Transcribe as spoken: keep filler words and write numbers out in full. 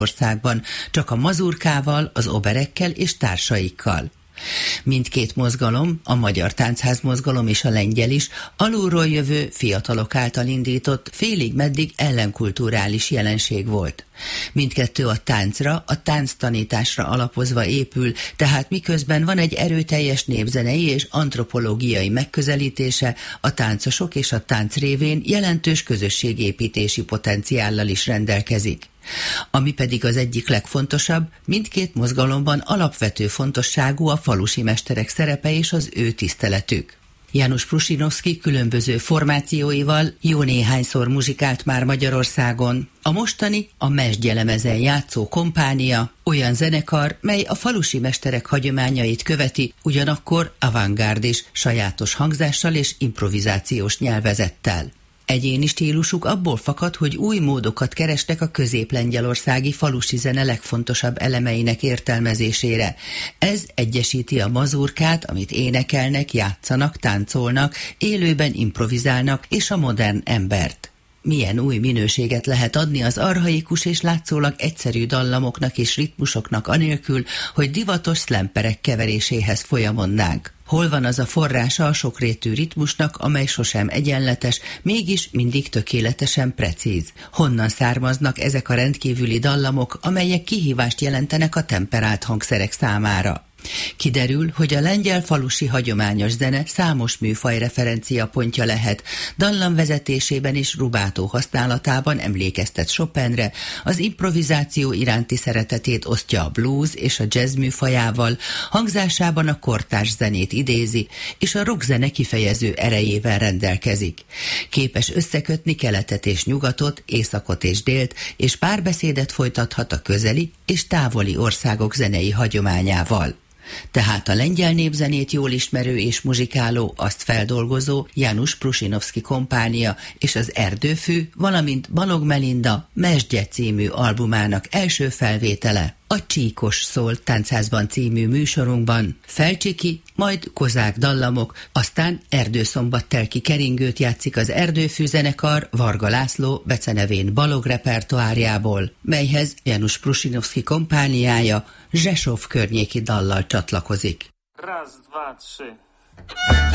országban, csak a mazurkával, az oberekkel és társaikkal. Mindkét mozgalom, a Magyar Táncház mozgalom és a lengyel is alulról jövő fiatalok által indított, félig meddig ellenkulturális jelenség volt. Mindkettő a táncra, a tánctanításra alapozva épül, tehát miközben van egy erőteljes népzenei és antropológiai megközelítése, a táncosok és a tánc révén jelentős közösségépítési potenciállal is rendelkezik. Ami pedig az egyik legfontosabb, mindkét mozgalomban alapvető fontosságú a falusi mesterek szerepe és az ő tiszteletük. János Prusinovszky különböző formációival jó néhányszor muzsikált már Magyarországon. A mostani a Mesdjelemezen játszó kompánia olyan zenekar, mely a falusi mesterek hagyományait követi, ugyanakkor avantgárd és sajátos hangzással és improvizációs nyelvezettel. Egyéni stílusuk abból fakad, hogy új módokat kerestek a közép-lengyelországi falusi zene legfontosabb elemeinek értelmezésére. Ez egyesíti a mazurkát, amit énekelnek, játszanak, táncolnak, élőben improvizálnak, és a modern embert. Milyen új minőséget lehet adni az archaikus és látszólag egyszerű dallamoknak és ritmusoknak anélkül, hogy divatos szlemperek keveréséhez folyamodnánk. Hol van az a forrása a sokrétű ritmusnak, amely sosem egyenletes, mégis mindig tökéletesen precíz? Honnan származnak ezek a rendkívüli dallamok, amelyek kihívást jelentenek a temperált hangszerek számára? Kiderül, hogy a lengyel falusi hagyományos zene számos műfaj referenciapontja lehet, dallamvezetésében és rubátó használatában emlékeztet Chopinre, az improvizáció iránti szeretetét osztja a blues és a jazz műfajával, hangzásában a kortárs zenét idézi, és a rockzene kifejező erejével rendelkezik. Képes összekötni keletet és nyugatot, északot és délt, és párbeszédet folytathat a közeli és távoli országok zenei hagyományával. Tehát a lengyel népzenét jól ismerő és muzsikáló, azt feldolgozó János Prusinovszky kompánia és az Erdőfű, valamint Balogh Melinda Mesdje című albumának első felvétele. A Csíkos Szól Táncházban című műsorunkban felcsiki, majd kozák dallamok, aztán Erdőszombattelki keringőt játszik az Erdőfű zenekar Varga László becenevén Balogh repertoárjából, melyhez János Prusinovszky kompániája Zsesov környéki dallal csatlakozik. Raz, dva, trzy.